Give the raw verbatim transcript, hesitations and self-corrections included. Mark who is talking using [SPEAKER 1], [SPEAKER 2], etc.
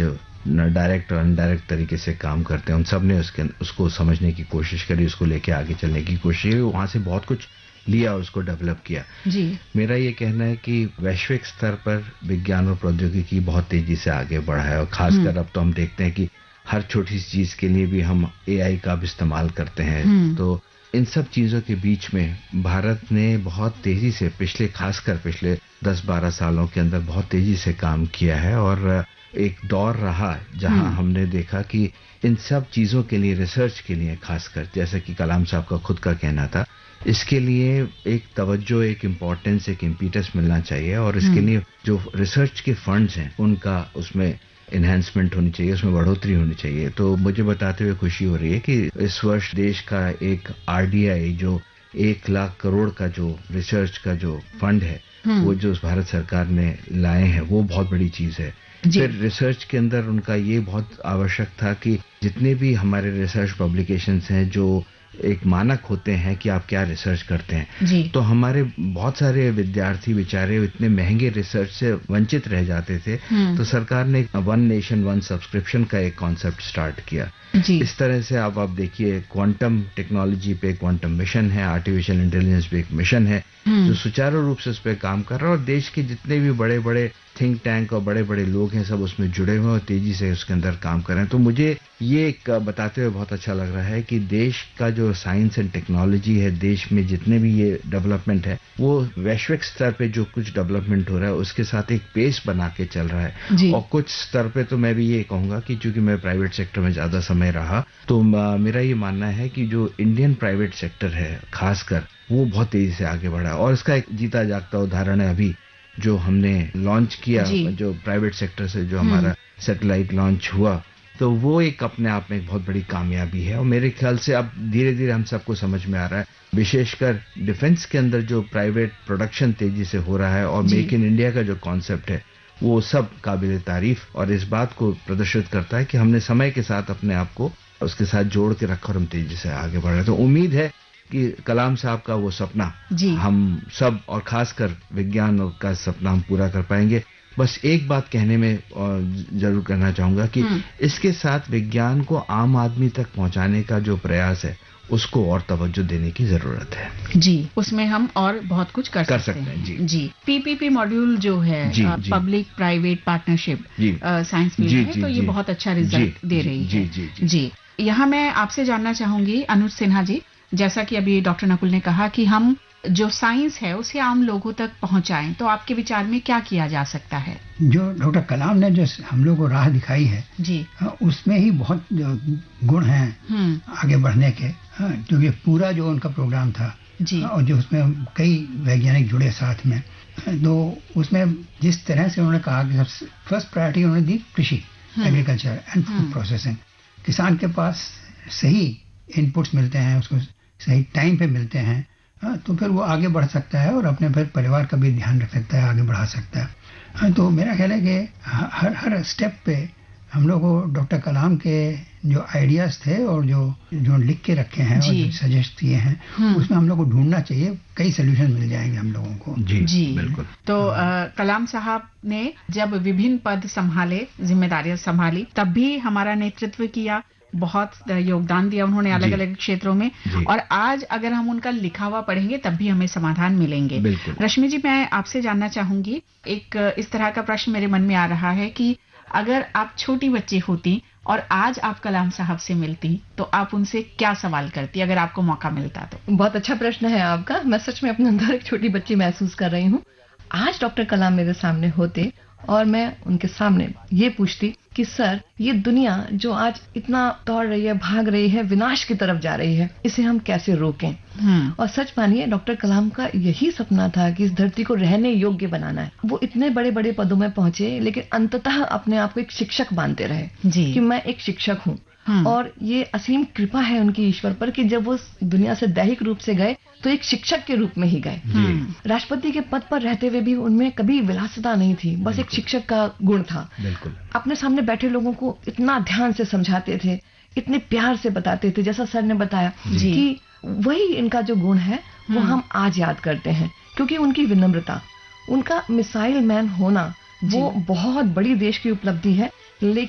[SPEAKER 1] जो डायरेक्ट और इनडायरेक्ट तरीके से काम करते हैं, उन सब ने उसके उसको समझने की कोशिश करी, उसको लेके आगे चलने की कोशिश की, वहाँ से बहुत कुछ लिया और उसको डेवलप किया।
[SPEAKER 2] जी।
[SPEAKER 1] मेरा ये कहना है कि वैश्विक स्तर पर विज्ञान और प्रौद्योगिकी बहुत तेजी से आगे बढ़ा है और खासकर अब तो हम देखते हैं कि हर छोटी सी चीज के लिए भी हम एआई का भी इस्तेमाल करते हैं। तो इन सब चीजों के बीच में भारत ने बहुत तेजी से पिछले खासकर पिछले दस बारह सालों के अंदर बहुत तेजी से काम किया है और एक दौर रहा जहां हमने देखा कि इन सब चीजों के लिए, रिसर्च के लिए खासकर, जैसे कि कलाम साहब का खुद का कहना था, इसके लिए एक तवज्जो, एक इम्पोर्टेंस, एक इम्पीटस मिलना चाहिए और इसके लिए जो रिसर्च के फंड्स हैं उनका उसमें एनहांसमेंट होनी चाहिए, उसमें बढ़ोतरी होनी चाहिए। तो मुझे बताते हुए खुशी हो रही है कि इस वर्ष देश का एक आरडीआई जो एक लाख करोड़ का जो रिसर्च का जो फंड है वो जो भारत सरकार ने लाए हैं वो बहुत बड़ी चीज है। फिर रिसर्च के अंदर उनका ये बहुत आवश्यक था कि जितने भी हमारे रिसर्च पब्लिकेशंस हैं जो एक मानक होते हैं कि आप क्या रिसर्च करते हैं,
[SPEAKER 2] जी।
[SPEAKER 1] तो हमारे बहुत सारे विद्यार्थी बेचारे इतने महंगे रिसर्च से वंचित रह जाते थे। तो सरकार ने वन नेशन वन सब्सक्रिप्शन का एक कॉन्सेप्ट स्टार्ट किया।
[SPEAKER 2] जी।
[SPEAKER 1] इस तरह से आप आप देखिए क्वांटम टेक्नोलॉजी पे क्वांटम मिशन है, आर्टिफिशियल इंटेलिजेंस पे एक मिशन है जो सुचारू रूप से उस पर काम कर रहा है और देश के जितने भी बड़े बड़े थिंक टैंक और बड़े बड़े लोग हैं सब उसमें जुड़े हुए और तेजी से उसके अंदर काम कर रहे हैं। तो मुझे ये एक बताते हुए बहुत अच्छा लग रहा है कि देश का जो साइंस एंड टेक्नोलॉजी है, देश में जितने भी ये डेवलपमेंट है वो वैश्विक स्तर पे जो कुछ डेवलपमेंट हो रहा है उसके साथ एक पेस बना के चल रहा है। और कुछ स्तर पे तो मैं भी ये कहूंगा कि चूंकि मैं प्राइवेट सेक्टर में ज्यादा समय रहा तो मेरा ये मानना है कि जो इंडियन प्राइवेट सेक्टर है खासकर वो बहुत तेजी से आगे बढ़ा है और इसका एक जीता जागता उदाहरण है अभी जो हमने लॉन्च किया, जो प्राइवेट सेक्टर से जो हमारा सैटेलाइट लॉन्च हुआ, तो वो एक अपने आप में एक बहुत बड़ी कामयाबी है और मेरे ख्याल से अब धीरे धीरे हम सबको समझ में आ रहा है, विशेषकर डिफेंस के अंदर जो प्राइवेट प्रोडक्शन तेजी से हो रहा है और मेक इन इंडिया का जो कॉन्सेप्ट है वो सब काबिल तारीफ और इस बात को प्रदर्शित करता है कि हमने समय के साथ अपने आप को उसके साथ जोड़ के रखा और हम तेजी से आगे बढ़ रहे हैं। तो उम्मीद है कि कलाम साहब का वो सपना हम सब और खासकर विज्ञान का सपना हम पूरा कर पाएंगे। बस एक बात कहने में जरूर करना चाहूंगा कि इसके साथ विज्ञान को आम आदमी तक पहुंचाने का जो प्रयास है उसको और तवज्जो देने की जरूरत है।
[SPEAKER 2] जी, उसमें हम और बहुत कुछ कर,
[SPEAKER 1] कर
[SPEAKER 2] सकते,
[SPEAKER 1] सकते हैं। जी
[SPEAKER 2] जी पीपीपी मॉड्यूल जो है public private partnership science field में, तो ये बहुत अच्छा रिजल्ट दे रही है।
[SPEAKER 1] जी जी
[SPEAKER 2] जी यहाँ मैं आपसे जानना चाहूंगी अनुज सिन्हा जी, जैसा कि अभी डॉक्टर नकुल ने कहा कि हम जो साइंस है उसे आम लोगों तक पहुंचाएं, तो आपके विचार में क्या किया जा सकता है?
[SPEAKER 3] जो डॉक्टर कलाम ने जो हम लोग को राह दिखाई है
[SPEAKER 2] जी
[SPEAKER 3] उसमें ही बहुत गुण हैं आगे बढ़ने के, क्योंकि पूरा जो उनका प्रोग्राम था
[SPEAKER 2] जी
[SPEAKER 3] और जो उसमें कई वैज्ञानिक जुड़े साथ में, तो उसमें जिस तरह से उन्होंने कहा कि फर्स्ट प्रायोरिटी उन्होंने दी कृषि, एग्रीकल्चर एंड फूड प्रोसेसिंग। किसान के पास सही इनपुट्स मिलते हैं, उसको सही टाइम पे मिलते हैं, तो फिर वो आगे बढ़ सकता है और अपने फिर परिवार का भी ध्यान रख सकता है, आगे बढ़ा सकता है। तो मेरा ख्याल है कि हर हर स्टेप पे हम लोग को डॉक्टर कलाम के जो आइडियाज थे और जो जो लिख के रखे हैं और जो सजेस्ट किए हैं उसमें हम लोग को ढूंढना चाहिए, कई सोल्यूशन मिल जाएंगे हम लोगों को।
[SPEAKER 1] जी, जी बिल्कुल।
[SPEAKER 2] तो आ, कलाम साहब ने जब विभिन्न पद संभाले, जिम्मेदारियां संभाली, तब भी हमारा नेतृत्व किया, बहुत योगदान दिया उन्होंने अलग अलग क्षेत्रों में, और आज अगर हम उनका लिखा हुआ पढ़ेंगे तब भी हमें समाधान मिलेंगे। रश्मि जी, मैं आपसे जानना चाहूंगी, एक इस तरह का प्रश्न मेरे मन में आ रहा है कि अगर आप छोटी बच्ची होती और आज आप कलाम साहब से मिलती तो आप उनसे क्या सवाल करती अगर आपको मौका मिलता तो?
[SPEAKER 4] बहुत अच्छा प्रश्न है आपका। मैं सच में अपने अंदर एक छोटी बच्ची महसूस कर रही हूँ। आज डॉक्टर कलाम मेरे सामने होते और मैं उनके सामने ये पूछती कि सर, ये दुनिया जो आज इतना दौड़ रही है, भाग रही है, विनाश की तरफ जा रही है, इसे हम कैसे रोकें? और सच मानिए डॉक्टर कलाम का यही सपना था कि इस धरती को रहने योग्य बनाना है। वो इतने बड़े बड़े पदों में पहुंचे लेकिन अंततः अपने आप को एक शिक्षक मानते रहे कि मैं एक शिक्षक हूँ। और ये असीम कृपा है उनकी ईश्वर पर कि जब वो दुनिया से दैहिक रूप से गए तो एक शिक्षक के रूप में ही गए। राष्ट्रपति के पद पर रहते हुए भी उनमें कभी विलासिता नहीं थी, बस एक शिक्षक का गुण था। अपने सामने बैठे लोगों को इतना ध्यान से समझाते थे, इतने प्यार से बताते थे, जैसा सर ने बताया कि वही इनका जो गुण है वो हम आज याद करते हैं, क्योंकि उनकी विनम्रता, उनका मिसाइल मैन होना वो बहुत बड़ी देश की उपलब्धि है। लेकिन